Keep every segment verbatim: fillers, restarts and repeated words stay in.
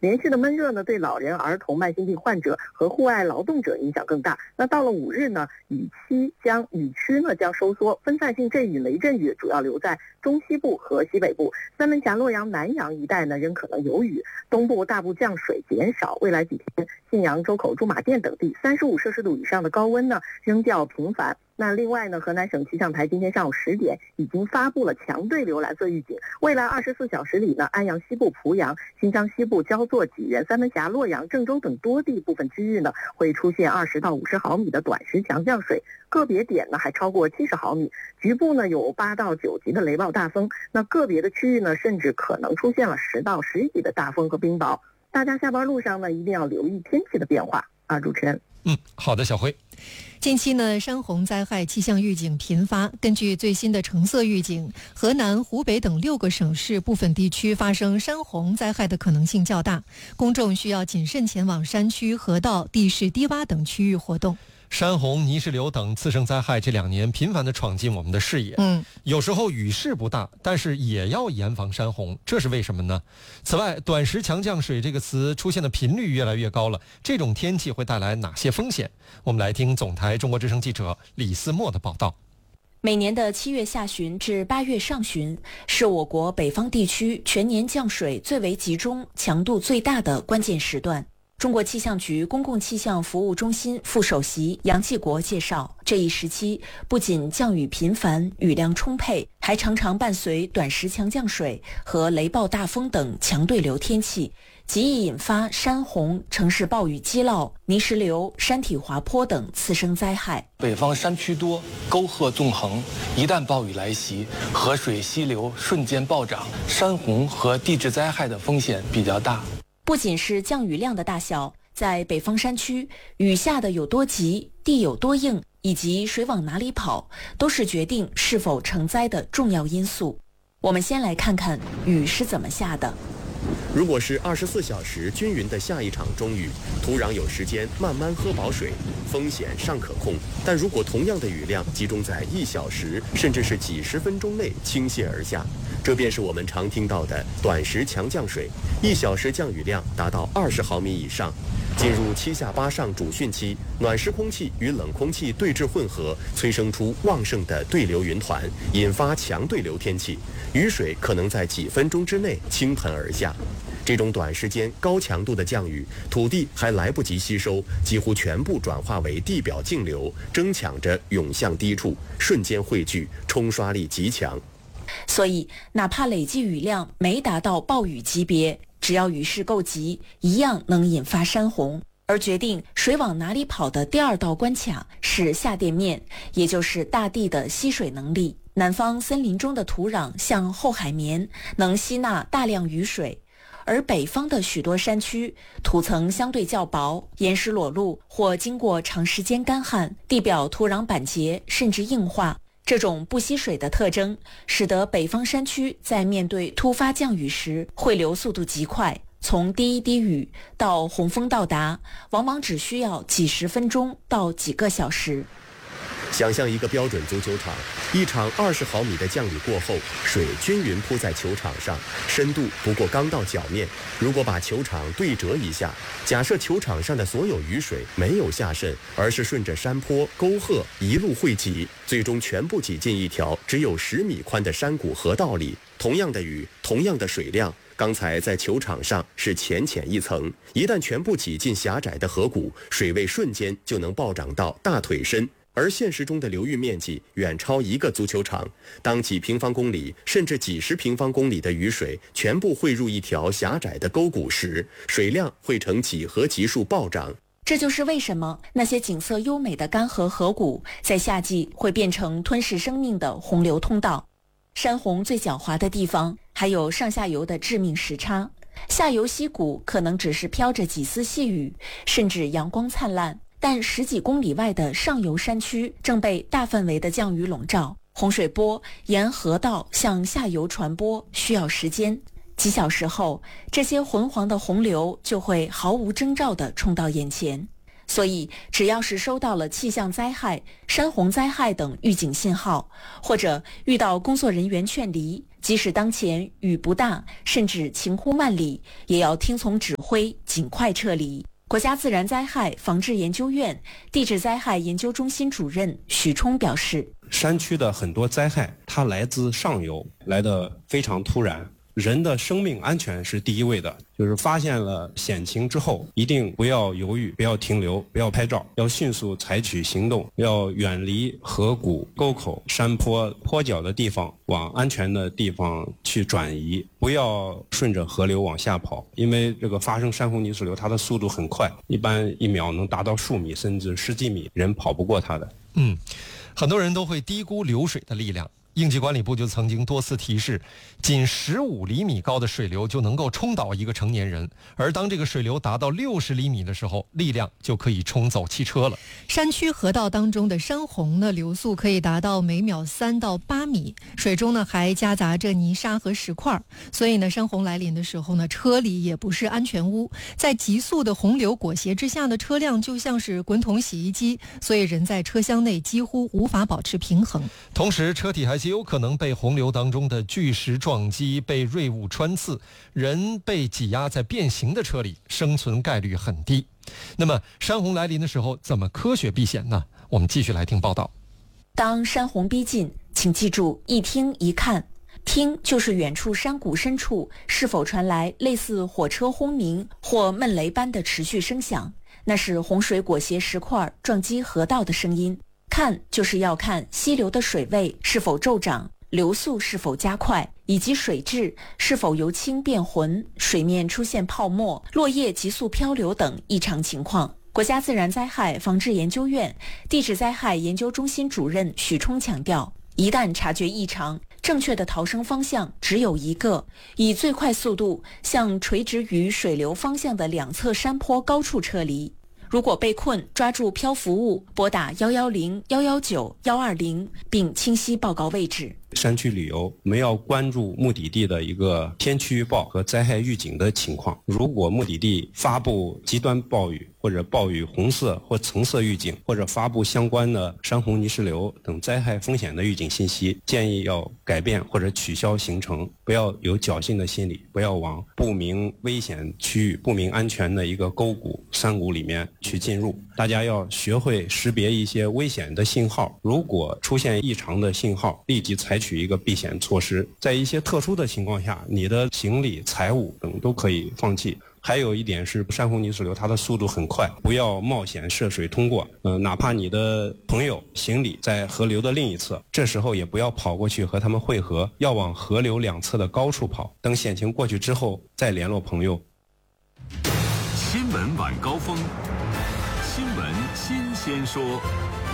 连续的闷热呢，对老人、儿童、慢性病患者和户外劳动者影响更大。那到了五日呢，雨期将雨区呢将收缩，分散性阵雨、雷阵雨主要留在中西部和西北部。三门峡、洛阳、南阳一带呢仍可能有雨，东部大部降水减少。未来几天，信阳、周口、驻马店等地三十五摄氏度以上的高温呢仍较频繁。那另外呢，河南省气象台今天上午十点已经发布了强对流蓝色预警，未来二十四小时里呢，安阳西部、濮阳、新疆西部、焦作、济源、三门峡、洛阳、郑州等多地部分区域呢会出现二十到五十毫米的短时强降水，个别点呢还超过七十毫米，局部呢有八到九级的雷暴大风，那个别的区域呢甚至可能出现了十到十级的大风和冰雹。大家下班路上呢一定要留意天气的变化啊！主持人， 嗯，好的，小辉。 近期呢，山洪灾害气象预警频发。根据最新的橙色预警，河南、湖北等六个省市部分地区发生山洪灾害的可能性较大，公众需要谨慎前往山区、河道、地势低洼等区域活动。 山洪、泥石流等次生灾害这两年频繁地闯进我们的视野。 嗯， 有时候雨势不大，但是也要严防山洪，这是为什么呢？此外，短时强降水这个词出现的频率越来越高了，这种天气会带来哪些风险？我们来听总台中国之声记者李思墨的报道。 每年的七月下旬至八月上旬是我国北方地区全年降水最为集中、强度最大的关键时段。中国气象局公共气象服务中心副首席杨继国介绍，这一时期不仅降雨频繁、雨量充沛，还常常伴随短时强降水和雷暴大风等强对流天气，极易引发山洪、城市暴雨积涝、泥石流、山体滑坡等次生灾害。 北方山区多，沟壑纵横，一旦暴雨来袭，河水溪流瞬间暴涨，山洪和地质灾害的风险比较大。 不仅是降雨量的大小，在北方山区，雨下的有多急、地有多硬，以及水往哪里跑，都是决定是否成灾的重要因素。我们先来看看雨是怎么下的。 如果是二十四小时均匀的下一场中雨，土壤有时间慢慢喝饱水，风险尚可控。但如果同样的雨量集中在一小时甚至是几十分钟内倾泻而下，这便是我们常听到的短时强降水，一小时降雨量达到二十毫米以上。进入七下八上主汛期，暖湿空气与冷空气对峙混合，催生出旺盛的对流云团，引发强对流天气，雨水可能在几分钟之内倾盆而下。这种短时间高强度的降雨，土地还来不及吸收，几乎全部转化为地表径流，争抢着涌向低处，瞬间汇聚，冲刷力极强。 所以，哪怕累计雨量没达到暴雨级别，只要雨势够急，一样能引发山洪。而决定水往哪里跑的第二道关卡是下垫面，也就是大地的吸水能力。南方森林中的土壤像厚海绵，能吸纳大量雨水，而北方的许多山区土层相对较薄，岩石裸露或经过长时间干旱，地表土壤板结甚至硬化。这种不吸水的特征，使得北方山区在面对突发降雨时，汇流速度极快，从第一滴雨到洪峰到达，往往只需要几十分钟到几个小时。 想象一个标准足球场，一场二十毫米的降雨过后，水均匀铺在球场上，深度不过刚到脚面。如果把球场对折一下，假设球场上的所有雨水没有下渗，而是顺着山坡、沟壑一路汇集，最终全部挤进一条只有十米宽的山谷河道里。同样的雨，同样的水量，刚才在球场上是浅浅一层，一旦全部挤进狭窄的河谷，水位瞬间就能暴涨到大腿深。而现实中的流域面积远超一个足球场，当几平方公里甚至几十平方公里的雨水全部汇入一条狭窄的沟谷时，水量会呈几何级数暴涨。 这就是为什么那些景色优美的干涸河谷在夏季会变成吞噬生命的洪流通道。山洪最狡猾的地方还有上下游的致命时差，下游溪谷可能只是飘着几丝细雨，甚至阳光灿烂，但十几公里外的上游山区正被大范围的降雨笼罩，洪水波沿河道向下游传播需要时间。几小时后，这些浑黄的洪流就会毫无征兆地冲到眼前。 所以只要是收到了气象灾害、山洪灾害等预警信号，或者遇到工作人员劝离，即使当前雨不大，甚至晴空万里，也要听从指挥，尽快撤离。国家自然灾害防治研究院地质灾害研究中心主任许冲表示， 山区的很多灾害它来自上游，来得非常突然，人的生命安全是第一位的，就是发现了险情之后，一定不要犹豫，不要停留，不要拍照，要迅速采取行动，要远离河谷、沟口、山坡、坡脚的地方，往安全的地方去转移，不要顺着河流往下跑，因为这个发生山洪泥石流，它的速度很快，一般一秒能达到数米甚至十几米，人跑不过它的。 嗯，很多人都会低估流水的力量。应急管理部就曾经多次提示，仅十五厘米高的水流就能够冲倒一个成年人，而当这个水流达到六十厘米的时候，力量就可以冲走汽车了。 山区河道当中的山洪呢，流速可以达到每秒三到八米，水中呢还夹杂着泥沙和石块，所以呢，山洪来临的时候呢，车里也不是安全屋，在急速的洪流裹挟之下呢，车辆就像是滚筒洗衣机，所以人在车厢内几乎无法保持平衡。 同时，车体还极有可能被洪流当中的巨石撞击，被锐物穿刺，人被挤压在变形的车里，生存概率很低。那么山洪来临的时候怎么科学避险呢？我们继续来听报道。 当山洪逼近，请记住一听一看。听就是远处山谷深处是否传来类似火车轰鸣或闷雷般的持续声响，那是洪水裹挟石块撞击河道的声音。看就是要看溪流的水位是否骤涨，流速是否加快，以及水质是否由清变浑，水面出现泡沫、落叶急速漂流等异常情况。国家自然灾害防治研究院地质灾害研究中心主任许冲强调，一旦察觉异常，正确的逃生方向只有一个，以最快速度向垂直于水流方向的两侧山坡高处撤离。如果被困，抓住漂浮物，拨打一一零、一一九、一二零，并清晰报告位置。 山区旅游，我们要关注目的地的一个天气预报和灾害预警的情况。如果目的地发布极端暴雨或者暴雨红色或橙色预警，或者发布相关的山洪泥石流等灾害风险的预警信息，建议要改变或者取消行程，不要有侥幸的心理，不要往不明危险区域、不明安全的一个沟谷、山谷里面去进入。大家要学会识别一些危险的信号，如果出现异常的信号，立即采取一个避险措施。在一些特殊的情况下，你的行李、财物等都可以放弃。还有一点是，山洪泥石流它的速度很快，不要冒险涉水通过。呃，哪怕你的朋友、行李在河流的另一侧，这时候也不要跑过去和他们汇合，要往河流两侧的高处跑。等险情过去之后再联络朋友。 新闻晚高峰，新闻新鲜说。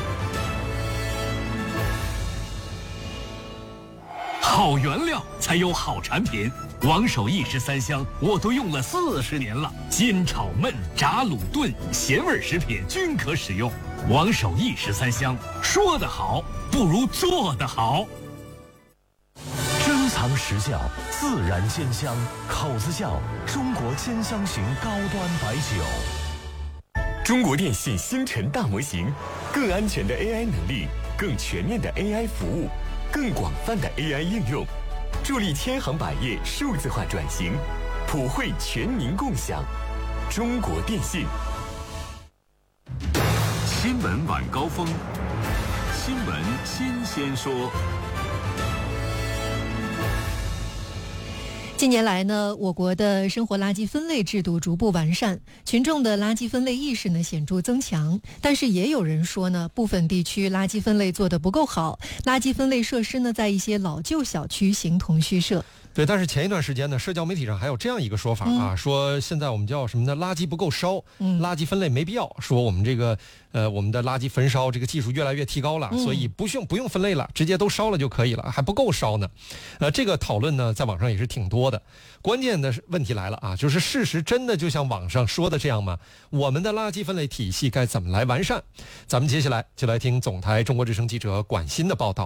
好原料才有好产品，王守义十三香我都用了四十年了，煎炒焖炸卤炖咸味食品均可使用。王守义十三香，说得好不如做得好。珍藏实窖，自然煎香，口子窖中国煎香型高端白酒。 中国电信星辰大模型，更安全的 A I 能力，更全面的 A I 服务，更广泛的 A I 应用，助力千行百业数字化转型，普惠全民共享。中国电信。 新闻晚高峰，新闻新鲜说。 近年来呢，我国的生活垃圾分类制度逐步完善，群众的垃圾分类意识呢显著增强。但是也有人说呢，部分地区垃圾分类做得不够好，垃圾分类设施呢在一些老旧小区形同虚设。 对，但是前一段时间呢，社交媒体上还有这样一个说法啊，嗯、说现在我们叫什么呢？垃圾不够烧，嗯、垃圾分类没必要。说我们这个呃，我们的垃圾焚烧这个技术越来越提高了，嗯、所以不用不用分类了，直接都烧了就可以了，还不够烧呢。呃，这个讨论呢，在网上也是挺多的。关键的问题来了啊，就是事实真的就像网上说的这样吗？我们的垃圾分类体系该怎么来完善？咱们接下来就来听总台中国之声记者管鑫的报道。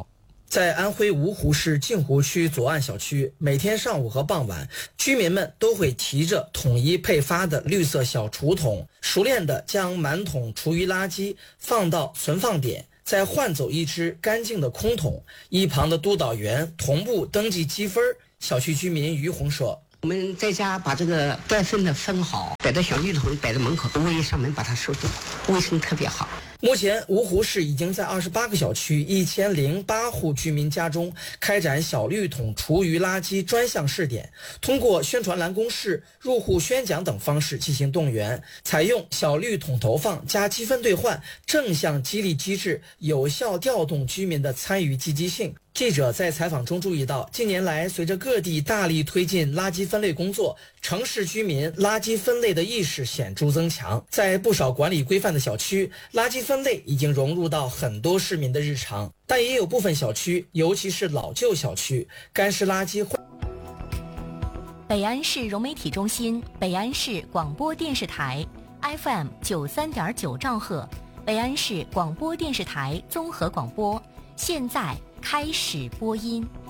在安徽芜湖市镜湖区左岸小区，每天上午和傍晚，居民们都会提着统一配发的绿色小厨桶，熟练地将满桶厨余垃圾放到存放点，再换走一只干净的空桶。一旁的督导员同步登记积分。小区居民于红说：“ 我们在家把这个该分的分好，摆到小绿桶，摆在门口，物业上门把它收走，卫生特别好。” 目前，芜湖市已经在二十八个小区、一千零八户居民家中开展小绿桶厨余垃圾专项试点，通过宣传栏公示、入户宣讲等方式进行动员，采用小绿桶投放加积分兑换正向激励机制，有效调动居民的参与积极性。记者在采访中注意到，近年来随着各地大力推进垃圾分类工作，城市居民垃圾分类的意识显著增强。在不少管理规范的小区，垃圾分类已经融入到很多市民的日常，但也有部分小区，尤其是老旧小区，干湿垃圾。 北安市融媒体中心，北安市广播电视台 F M 九三点九兆赫，北安市广播电视台综合广播，现在开始播音。